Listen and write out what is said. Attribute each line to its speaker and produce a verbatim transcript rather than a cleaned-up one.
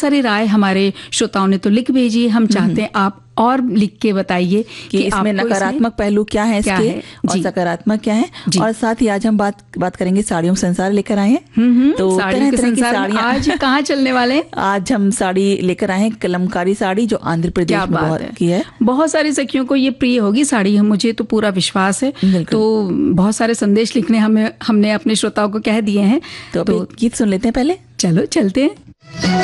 Speaker 1: सारी राय हमारे श्रोताओं ने तो लिख भेजी है, हम चाहते हैं आप और लिख के बताइए
Speaker 2: कि इसमें नकारात्मक पहलू क्या है इसके, क्या है? और सकारात्मक क्या है। और साथ ही आज हम बात बात करेंगे साड़ियों का संसार लेकर आए हैं।
Speaker 1: तो तरह तरह की साड़ियां आज कहाँ चलने वाले हैं।
Speaker 2: आज हम साड़ी लेकर आए हैं कलमकारी साड़ी, जो आंध्र प्रदेश में बहुत की है।
Speaker 1: बहुत सारी सखियों को ये प्रिय होगी साड़ी, मुझे तो पूरा विश्वास है। तो बहुत सारे संदेश लिखने हमें हमने अपने श्रोताओं को कह दिए हैं।
Speaker 2: तो गीत सुन लेते हैं पहले।
Speaker 1: चलो चलते हैं।